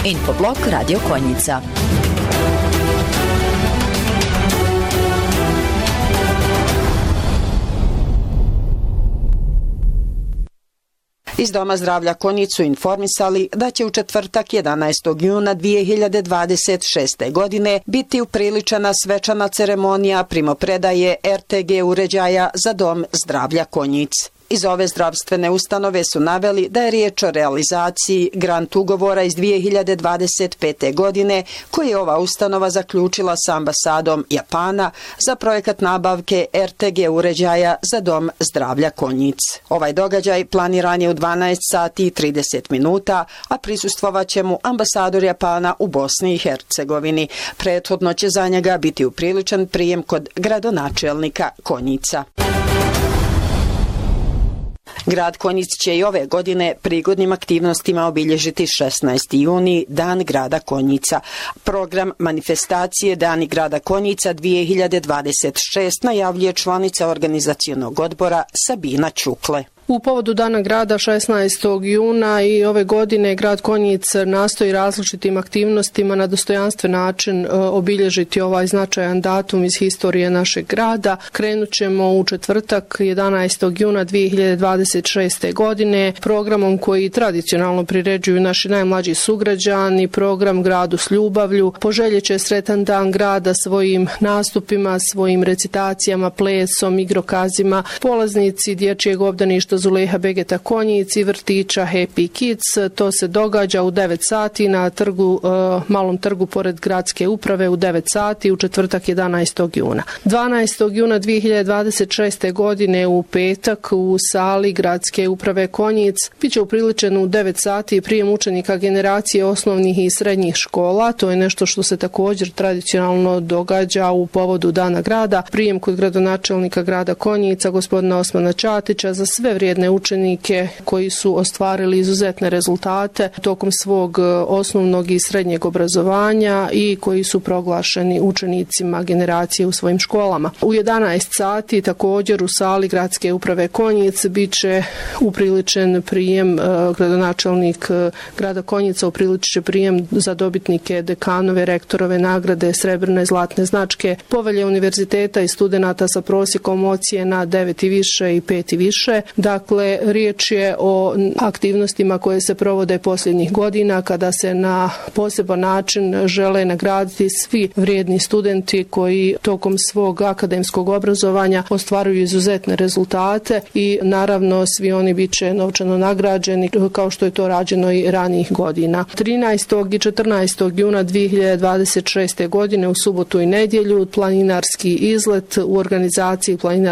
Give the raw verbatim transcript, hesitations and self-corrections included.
Infoblog Radio Konjica. Iz Doma zdravlja Konjicu informisali da će u četvrtak jedanaestog juna dvije hiljade dvadeset šeste. godine biti upriličena svečana ceremonija primopredaje er te ge uređaja za Dom zdravlja Konjic. Iz ove zdravstvene ustanove su naveli da je riječ o realizaciji grant ugovora iz dvije hiljade dvadeset pete. godine koji je ova ustanova zaključila sa ambasadom Japana za projekat nabavke er te ge uređaja za Dom zdravlja Konjic. Ovaj događaj planiran je u dvanaest sati i trideset minuta, a prisustvovat će mu ambasador Japana u Bosni i Hercegovini. Prethodno će za njega biti upriličen prijem kod gradonačelnika Konjica. Grad Konjic će i ove godine prigodnim aktivnostima obilježiti šesnaesti juni, Dan grada Konjica. Program manifestacije Dani grada Konjica dvije hiljade dvadeset šeste. najavljuje članica organizacionog odbora Sabina Čukle. U povodu Dana grada šesnaestog juna i ove godine grad Konjic nastoji različitim aktivnostima na dostojanstven način obilježiti ovaj značajan datum iz historije našeg grada. Krenut ćemo u četvrtak jedanaestog juna dvije hiljade dvadeset šeste. godine programom koji tradicionalno priređuju naši najmlađi sugrađani, program Gradu s ljubavlju. Poželjeće sretan dan grada svojim nastupima, svojim recitacijama, plesom, igrokazima. Polaznici dječjeg obdaništa Zuleha Begeta Konjic i vrtića Happy Kids. To se događa u devet sati na trgu, uh, malom trgu pored gradske uprave u devet sati u četvrtak jedanaestog juna. dvanaestog juna dvije hiljade dvadeset šeste. godine u petak u sali gradske uprave Konjic biće upriličen u devet sati prijem učenika generacije osnovnih i srednjih škola. To je nešto što se također tradicionalno događa u povodu Dana grada. Prijem kod gradonačelnika grada Konjica, gospodina Osmana Ćatića, za sve vrijedne učenike koji su ostvarili izuzetne rezultate tokom svog osnovnog i srednjeg obrazovanja i koji su proglašeni učenicima generacije u svojim školama. U jedanaest sati također u sali gradske uprave Konjic biće upriličen prijem, gradonačelnik grada Konjica upriličit će prijem za dobitnike dekanove, rektorove nagrade, srebrne, zlatne značke, povelje univerziteta i studenata sa prosjekom ocjena devet i više i pet i više. Dakle, riječ je o aktivnostima koje se provode posljednjih godina kada se na poseban način žele nagraditi svi vrijedni studenti koji tokom svog akademskog obrazovanja ostvaruju izuzetne rezultate i naravno svi oni bit će novčano nagrađeni kao što je to rađeno i ranijih godina. trinaestog i četrnaestog juna dvije hiljade dvadeset šeste. godine u subotu i nedjelju planinarski izlet u organizaciji planinarskog